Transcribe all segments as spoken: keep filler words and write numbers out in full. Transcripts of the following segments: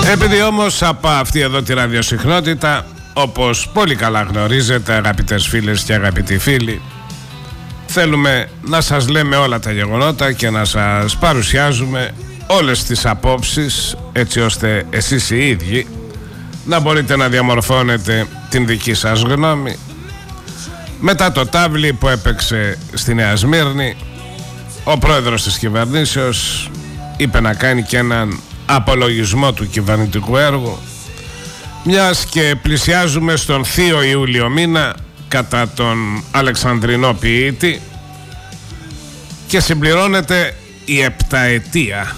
Επειδή όμως από αυτή εδώ τη ραδιοσυχνότητα, όπως πολύ καλά γνωρίζετε αγαπητές φίλες και αγαπητοί φίλοι, θέλουμε να σας λέμε όλα τα γεγονότα και να σας παρουσιάζουμε όλες τις απόψεις, έτσι ώστε εσείς οι ίδιοι να μπορείτε να διαμορφώνετε την δική σας γνώμη. Μετά το τάβλι που έπαιξε στη Νέα Σμύρνη, ο πρόεδρος της κυβερνήσεως είπε να κάνει και έναν απολογισμό του κυβερνητικού έργου, μιας και πλησιάζουμε στον θείο Ιούλιο μήνα κατά τον Αλεξανδρινό ποιήτη και συμπληρώνεται η επταετία.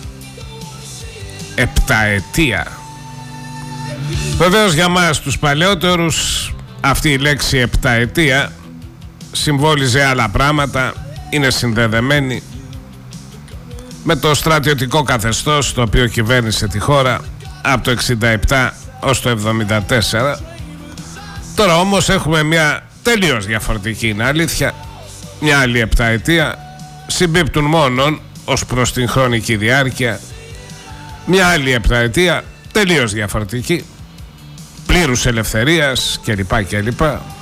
Επταετία. Βεβαίως για μας τους παλαιότερους αυτή η λέξη επταετία συμβόλιζε άλλα πράγματα, είναι συνδεδεμένη με το στρατιωτικό καθεστώς το οποίο κυβέρνησε τη χώρα από το εξήντα επτά ως το εβδομήντα τέσσερα. Τώρα όμως έχουμε μια τελείως διαφορετική, είναι αλήθεια, μια άλλη επταετία, συμπίπτουν μόνον ως προς την χρονική διάρκεια, μια άλλη επταετία τελείως διαφορετική, πλήρους ελευθερίας κλπ κλπ,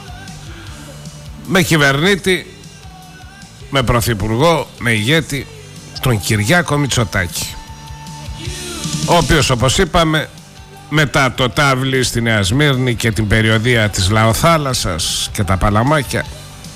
με κυβερνήτη, με πρωθυπουργό, με ηγέτη τον Κυριάκο Μητσοτάκη, ο οποίος, όπως είπαμε, μετά το τάβλι στη Νέα Σμύρνη και την περιοδεία της Λαοθάλασσας και τα Παλαμάκια,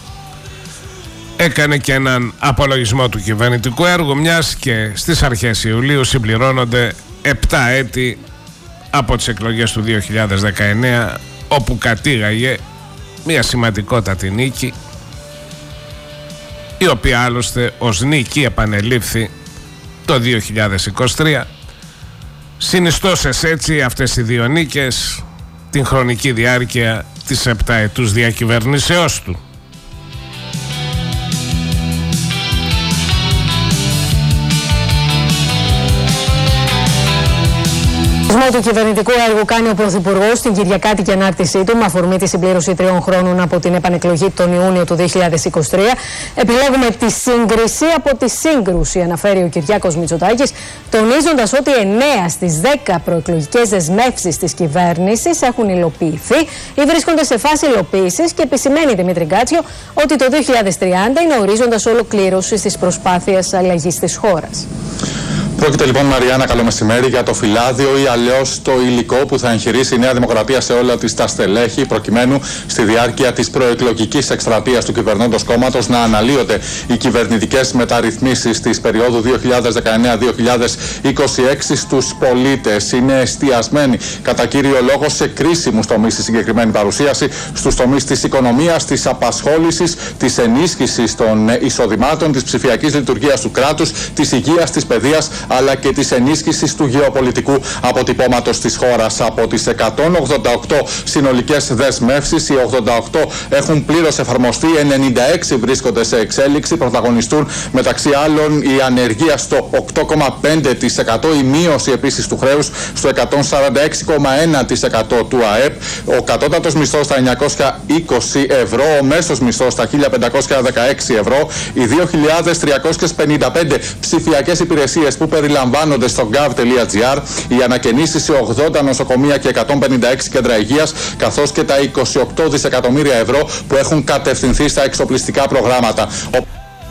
έκανε και έναν απολογισμό του κυβερνητικού έργου, μιας και στις αρχές Ιουλίου συμπληρώνονται επτά έτη από τις εκλογές του δύο χιλιάδες δεκαεννέα, όπου κατήγαγε μια σημαντικότατη νίκη, η οποία άλλωστε ως νίκη επανελήφθη το δύο χιλιάδες είκοσι τρία, συνιστώσες έτσι αυτές οι δύο νίκες την χρονική διάρκεια της επταετούς διακυβερνήσεώς του. Του κυβερνητικού έργου κάνει ο Πρωθυπουργός στην Κυριακάτικη ανάρτησή του με αφορμή τη συμπλήρωση τριών χρόνων από την επανεκλογή τον Ιούνιο του δύο χιλιάδες είκοσι τρία. Επιλέγουμε τη σύγκριση από τη σύγκρουση, αναφέρει ο Κυριάκος Μητσοτάκης, τονίζοντας ότι εννέα στις δέκα προεκλογικές δεσμεύσεις της κυβέρνησης έχουν υλοποιηθεί ή βρίσκονται σε φάση υλοποίησης και επισημαίνει Δημήτρη Γκάτσιο ότι το δύο χιλιάδες τριάντα είναι ορίζοντας ολοκλήρωσης της προσπάθειας αλλαγής της χώρας. Πρόκειται λοιπόν, Μαριάννα, καλό μεσημέρι, για το φυλάδιο ή αλλιώς το υλικό που θα εγχειρήσει η Νέα Δημοκρατία σε όλα της τα στελέχη, προκειμένου στη διάρκεια της προεκλογικής εκστρατείας του κυβερνώντος κόμματος να αναλύονται οι κυβερνητικές μεταρρυθμίσεις της περίοδου δύο χιλιάδες δεκαεννέα δύο χιλιάδες είκοσι έξι στους πολίτες. Είναι εστιασμένοι κατά κύριο λόγο σε κρίσιμους τομείς στη συγκεκριμένη παρουσίαση, στους τομείς της οικονομίας, της απασχόλησης, της ενίσχυσης των εισοδημάτων, της ψηφιακής λειτουργίας του κράτους, της υγείας, της παιδείας, αλλά και της ενίσχυσης του γεωπολιτικού αποτυπώματος της χώρας. Από τις εκατόν ογδόντα οκτώ συνολικές δεσμεύσεις, οι ογδόντα οκτώ έχουν πλήρως εφαρμοστεί, ενενήντα έξι βρίσκονται σε εξέλιξη. Πρωταγωνιστούν μεταξύ άλλων η ανεργία στο οκτώ κόμμα πέντε τοις εκατό, η μείωση επίσης του χρέους στο εκατόν σαράντα έξι κόμμα ένα τοις εκατό του ΑΕΠ, ο κατώτατος μισθός στα εννιακόσια είκοσι ευρώ, ο μέσος μισθός στα χίλια πεντακόσια δεκαέξι ευρώ, οι δύο χιλιάδες τριακόσιες πενήντα πέντε ψηφιακές υπηρεσίες που περιλαμβάνονται στο gov.gr, οι ανακαινήσεις σε ογδόντα νοσοκομεία και εκατόν πενήντα έξι κέντρα υγείας, καθώς και τα είκοσι οκτώ δισεκατομμύρια ευρώ που έχουν κατευθυνθεί στα εξοπλιστικά προγράμματα.